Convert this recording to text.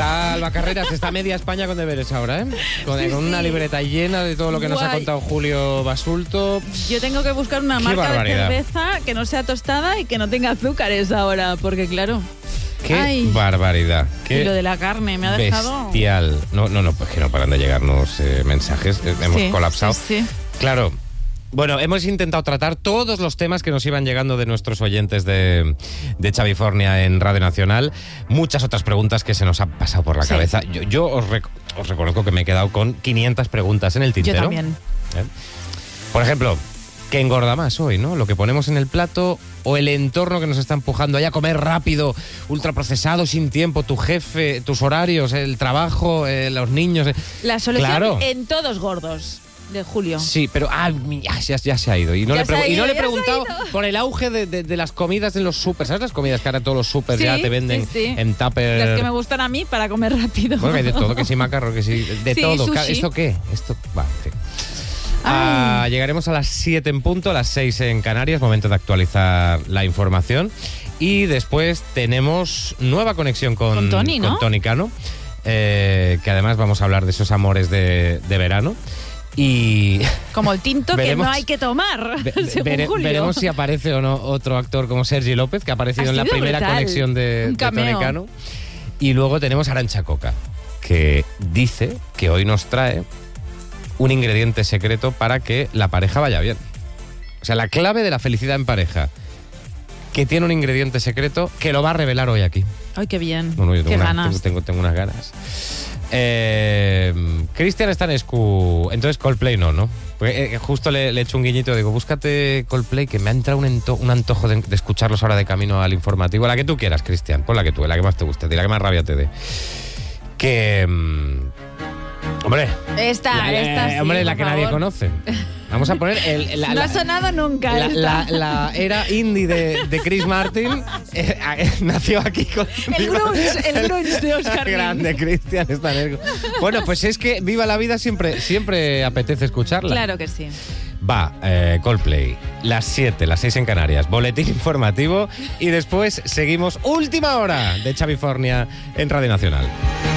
Está Alba Carreras, está media España con deberes ahora, ¿eh? Con una libreta llena de todo lo que nos ha contado Julio Basulto. Yo tengo que buscar una marca de cerveza que no sea tostada y que no tenga azúcares ahora, porque claro... ¡Qué barbaridad! Qué y lo de la carne me ha dejado... Bestial. No, pues que no paran de llegarnos mensajes. Hemos colapsado. Sí. Claro. Bueno, hemos intentado tratar todos los temas que nos iban llegando de nuestros oyentes de Xavifornia en Radio Nacional. Muchas otras preguntas que se nos han pasado por la cabeza. Yo os reconozco que me he quedado con 500 preguntas en el tintero. Yo también. Por ejemplo, ¿qué engorda más hoy, no? ¿Lo que ponemos en el plato o el entorno que nos está empujando allá a comer rápido, ultraprocesado, sin tiempo, tu jefe, tus horarios, el trabajo, los niños? La solución en todos gordos. De Julio. Sí, pero ya se ha ido. Y no le he preguntado por el auge de las comidas en los súper. ¿Sabes las comidas que ahora todos los súper ya te venden en tupper? Las que me gustan a mí para comer rápido. Bueno, hay de todo, que si macarro, que si de todo. Sushi. ¿Esto qué? Esto va, en fin. Llegaremos a las 7 en punto, a las 6 en Canarias, momento de actualizar la información. Y después tenemos nueva conexión con Tony, ¿no? Con Tony Cano, que además vamos a hablar de esos amores de verano. Y como el tinto que no hay que tomar, según Julio. Veremos si aparece o no otro actor como Sergi López, que ha aparecido en la primera conexión de Tony Cano. Y luego tenemos a Arantxa Coca, que dice que hoy nos trae un ingrediente secreto para que la pareja vaya bien. O sea, la clave de la felicidad en pareja, que tiene un ingrediente secreto que lo va a revelar hoy aquí. Ay, qué bien. Bueno, yo qué ganas. Tengo unas ganas. Cristian Stanescu, entonces Coldplay no. Porque, justo le echo un guiñito, digo, búscate Coldplay, que me ha entrado un antojo de escucharlos ahora de camino al informativo. La que tú quieras, Cristian, pon la que tú, la que más te guste, la que más rabia te dé. Que... hombre, esta hombre, sí, la que nadie conoce. Vamos a poner no ha sonado nunca la era indie de Chris Martin. Nació aquí con el grunge de Oscar grande Cristian Stanescu. Bueno, pues es que Viva la Vida siempre apetece escucharla. Claro que sí. Va, Coldplay, las 7, las 6 en Canarias, boletín informativo y después seguimos última hora de Xavifornia en Radio Nacional.